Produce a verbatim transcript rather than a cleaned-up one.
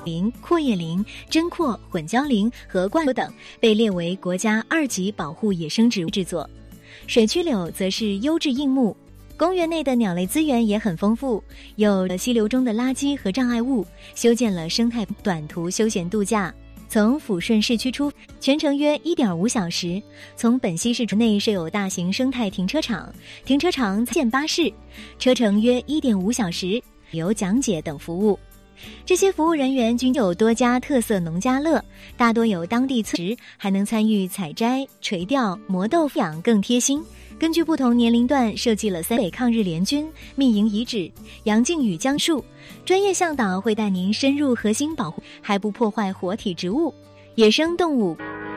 林、阔叶林、针阔、混交林和灌柳等被列为国家二级保护野生植物制作。水曲柳则是优质硬木。公园内的鸟类资源也很丰富，有溪流中的垃圾和障碍物，修建了生态短途休闲度假。从抚顺市区出，全程约 一点五小时。从本溪市内设有大型生态停车场，停车场建巴士，车程约 一点五小时，有讲解等服务。这些服务人员均有多家特色农家乐，大多有当地村职，还能参与采摘、垂钓、磨豆腐养，更贴心。根据不同年龄段设计了三北抗日联军、密营遗址、杨靖宇江树，专业向导会带您深入核心保护，还不破坏活体植物、野生动物。